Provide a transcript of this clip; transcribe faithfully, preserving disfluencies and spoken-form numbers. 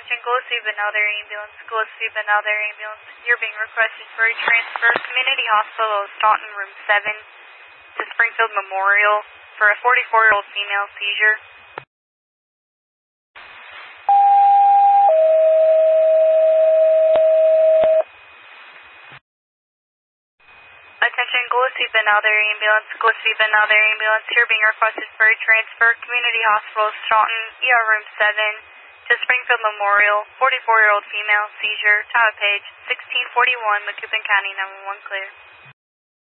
Attention, Gillespie Benelder Ambulance, Gillespie Benelder Ambulance. You're being requested for a transfer Community Hospital, Staunton, room seven, to Springfield Memorial for a forty-four-year-old female seizure. Attention, Gillespie Benelder Ambulance, Gillespie Benelder Ambulance. You're being requested for a transfer Community Hospital, Staunton, E R room seven, to Springfield Memorial, forty-four-year-old female seizure, Tower Page, sixteen forty-one, Macoupin County, nine one one clear.